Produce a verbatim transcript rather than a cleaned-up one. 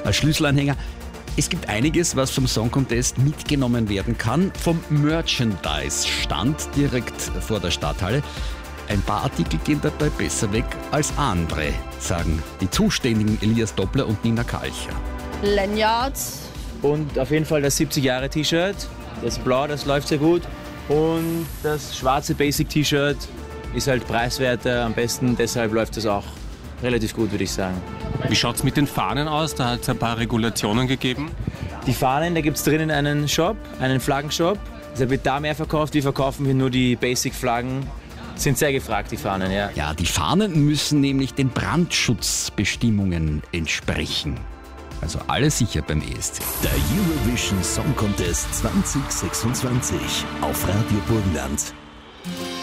als Schlüsselanhänger. Es gibt einiges, was vom Song Contest mitgenommen werden kann. Vom Merchandise-Stand direkt vor der Stadthalle. Ein paar Artikel gehen dabei besser weg als andere, sagen die Zuständigen Elias Doppler und Nina Kalcher. Lanyards. Und auf jeden Fall das siebzig-Jahre-T-Shirt. Das Blau, das läuft sehr gut. Und das schwarze Basic-T-Shirt ist halt preiswerter am besten. Deshalb läuft das auch relativ gut, würde ich sagen. Wie schaut es mit den Fahnen aus? Da hat es ein paar Regulationen gegeben. Die Fahnen, da gibt es drinnen einen Shop, einen Flaggenshop. Deshalb wird da mehr verkauft. Wir verkaufen hier nur die Basic-Flaggen. Sind sehr gefragt, die Fahnen, ja. Ja, die Fahnen müssen nämlich den Brandschutzbestimmungen entsprechen. Also alles sicher beim E S C. Der Eurovision Song Contest zwanzig sechsundzwanzig auf Radio Burgenland.